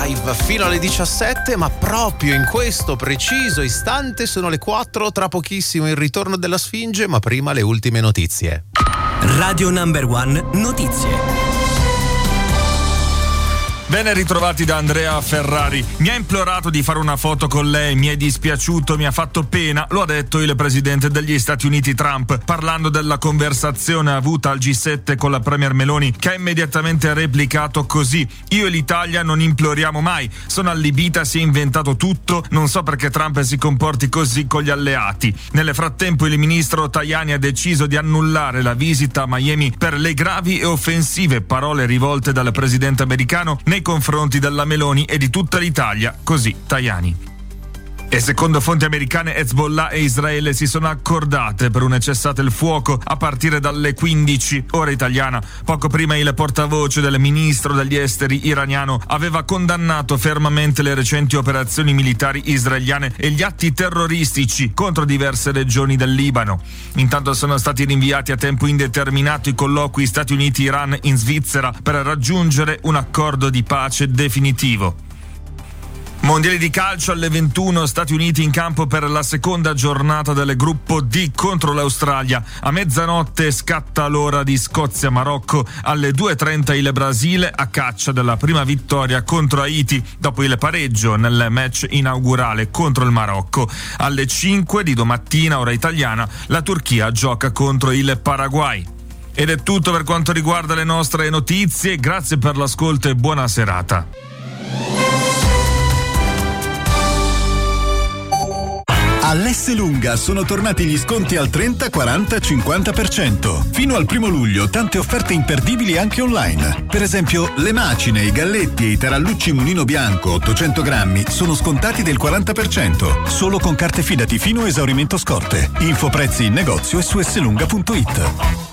live fino alle 17, ma proprio in questo preciso istante sono le 4, tra pochissimo il ritorno della Sfinge, ma prima le ultime notizie. Radio Number One Notizie. Ben ritrovati da Andrea Ferrari. Mi ha implorato di fare una foto con lei, mi è dispiaciuto, mi ha fatto pena, lo ha detto il presidente degli Stati Uniti Trump, parlando della conversazione avuta al G7 con la premier Meloni, che ha immediatamente replicato così: io e l'Italia non imploriamo mai, sono allibita, si è inventato tutto, non so perché Trump si comporti così con gli alleati. Nel frattempo il ministro Tajani ha deciso di annullare la visita a Miami per le gravi e offensive parole rivolte dal presidente americano nei confronti della Meloni e di tutta l'Italia, così Tajani. E secondo fonti americane, Hezbollah e Israele si sono accordate per un cessate il fuoco a partire dalle 15 ora italiana. Poco prima il portavoce del ministro degli esteri iraniano aveva condannato fermamente le recenti operazioni militari israeliane e gli atti terroristici contro diverse regioni del Libano. Intanto sono stati rinviati a tempo indeterminato i colloqui Stati Uniti-Iran in Svizzera per raggiungere un accordo di pace definitivo. Mondiali di calcio alle 21, Stati Uniti in campo per la seconda giornata del gruppo D contro l'Australia. A mezzanotte scatta l'ora di Scozia-Marocco, alle 2:30 il Brasile a caccia della prima vittoria contro Haiti dopo il pareggio nel match inaugurale contro il Marocco. Alle 5 di domattina, ora italiana, la Turchia gioca contro il Paraguay. Ed è tutto per quanto riguarda le nostre notizie, grazie per l'ascolto e buona serata. All'Esselunga sono tornati gli sconti al 30, 40, 50%. Fino al 1 luglio tante offerte imperdibili anche online. Per esempio, le macine, i galletti e i tarallucci Mulino Bianco 800 grammi sono scontati del 40%. Solo con carte Fidati fino a esaurimento scorte. Info prezzi in negozio e su esselunga.it.